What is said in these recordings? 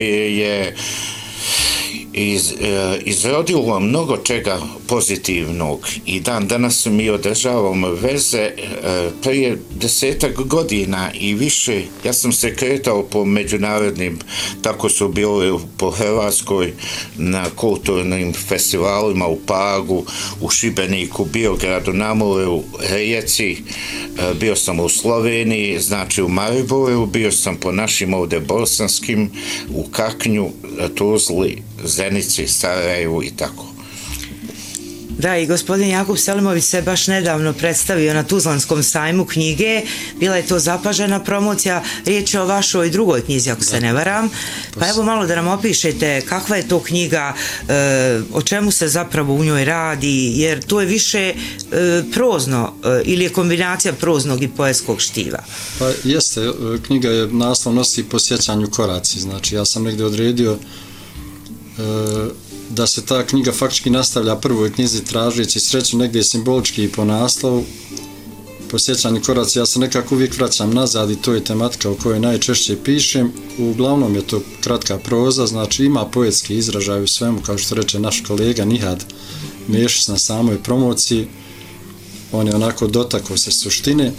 je izrodilo mnogo čega pozitivnog i dan danas mi održavamo veze. Prije 10 godina i više ja sam se kretao po međunarodnim, tako su bili po Hrvatskoj, na kulturnim festivalima u Pagu, u Šibeniku, Biogradu, na moru, Rijeci, bio sam u Sloveniji, znači u Mariboru, bio sam po našim ovdje bosanskim, u Kaknju, Tuzli, Zenici, Sarajevu i tako. Da, i gospodin Jakub Selimović se baš nedavno predstavio na Tuzlanskom sajmu knjige. Bila je to zapažena promocija. Riječ je o vašoj drugoj knjizi, ako se ne varam. Pa evo malo da nam opišete kakva je to knjiga, o čemu se zapravo u njoj radi, jer to je više prozno ili je kombinacija proznog i poetskog štiva. Pa jeste, knjiga je naslov nosi po sjećanju koraci. Znači ja sam negdje odredio da se ta knjiga faktički nastavlja prvoj knjizi tražeći sreću negdje simbolički i po naslovu. Po sjećanju koraci ja se nekako uvijek vraćam nazad i to je tematika o kojoj najčešće pišem. Uglavnom je to kratka proza, znači ima poetski izražaj u svemu, kao što reče naš kolega Nihad Mešić na samoj promociji. On je onako dotakao se suštine.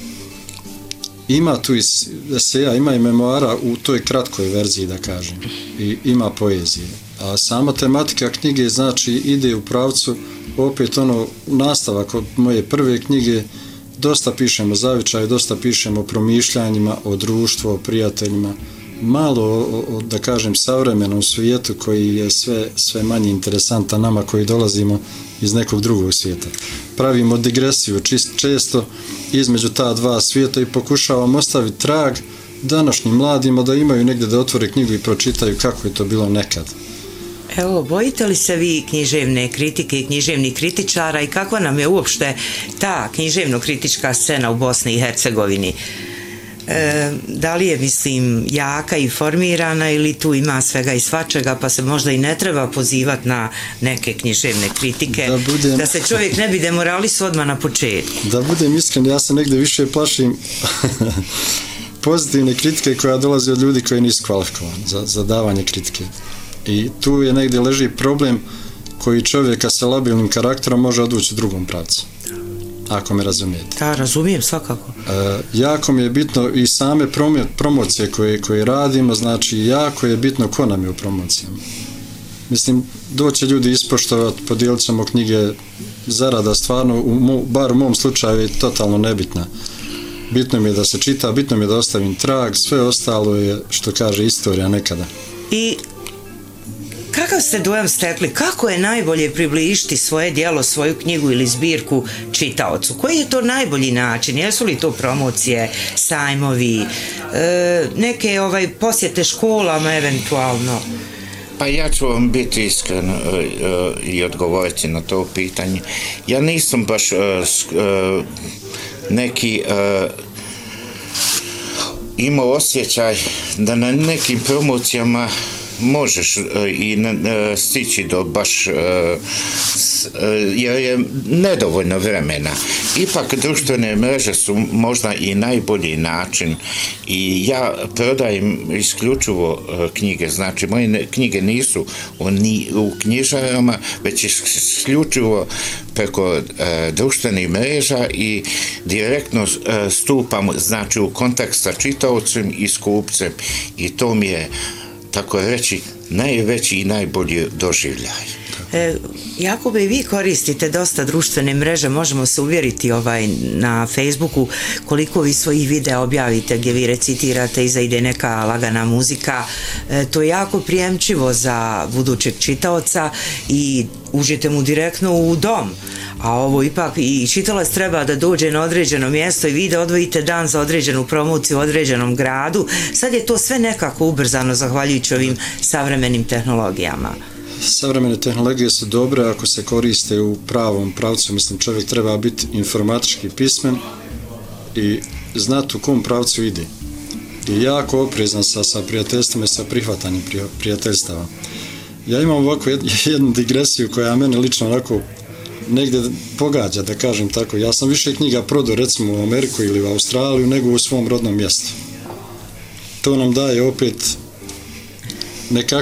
Ima tu i eseja, ima i memoara u toj kratkoj verziji, da kažem, i ima poezije. A sama tematika knjige, znači, ide u pravcu, opet nastavak od moje prve knjige, dosta pišemo o zavičaju, dosta pišemo o promišljanjima, o društvu, o prijateljima, malo o, da kažem, savremenom svijetu koji je sve manje interesantan nama koji dolazimo iz nekog drugog svijeta. Pravimo digresiju često između ta dva svijeta i pokušavamo ostaviti trag današnjim mladima da imaju negdje da otvore knjigu i pročitaju kako je to bilo nekad. Evo, bojite li se vi književne kritike i književnih kritičara i kakva nam je uopšte ta književno-kritička scena u Bosni i Hercegovini? Da li je, mislim, jaka i formirana ili tu ima svega i svačega, pa se možda i ne treba pozivati na neke književne kritike, da se čovjek ne bi demoralisao odmah na početku? Da budem iskren, ja se negdje više plašim pozitivne kritike koja dolazi od ljudi koji nisu kvalifikovani za davanje kritike. I tu je negdje leži problem koji čovjeka sa labilnim karakterom može odvući u drugom pravcu. Ako me razumijete. Da, razumijem svakako. Jako mi je bitno i same promocije koje radimo, znači jako je bitno ko nam je u promocijama. Mislim, doće ljudi ispoštovati, podijelit ćemo knjige, zarada stvarno, bar u mom slučaju je totalno nebitna. Bitno mi je da se čita, bitno mi je da ostavim trag, sve ostalo je, što kaže, istorija nekada. I kakav ste dojam stekli? Kako je najbolje približiti svoje djelo, svoju knjigu ili zbirku čitaocu? Koji je to najbolji način? Jesu li to promocije, sajmovi, neke posjete školama eventualno? Pa ja ću vam biti iskren i odgovoriti na to pitanje. Ja nisam baš neki imao osjećaj da na nekim promocijama možeš i stići do baš jer je nedovoljno vremena. Ipak društvene mreže su možda i najbolji način i ja prodajem isključivo knjige, znači moje knjige nisu u knjižarama, već isključivo preko društvenih mreža i direktno stupam, znači, u kontakt sa čitaocem i s kupcem i to mi je, tako reći, najveći i najbolji doživljaj. Jakube, i vi koristite dosta društvene mreže, možemo se uvjeriti na Facebooku koliko vi svojih videa objavite gdje vi recitirate, iza ide neka lagana muzika. To je jako prijemčivo za budućeg čitaoca i uđete mu direktno u dom. A ovo ipak i čitalac treba da dođe na određeno mjesto i vi da odvojite dan za određenu promociju u određenom gradu. Sad je to sve nekako ubrzano zahvaljujući ovim savremenim tehnologijama. Savremene tehnologije su dobre ako se koriste u pravom pravcu. Mislim, čovjek treba biti informatički pismen i znati u kom pravcu ide. I jako oprezan sa prijateljstvima i sa prihvatanjem prijateljstava. Ja imam ovako jednu digresiju koja mene lično onako negdje pogađa, da kažem tako. Ja sam više knjiga prodao recimo u Ameriku ili u Australiju nego u svom rodnom mjestu. To nam daje opet nekako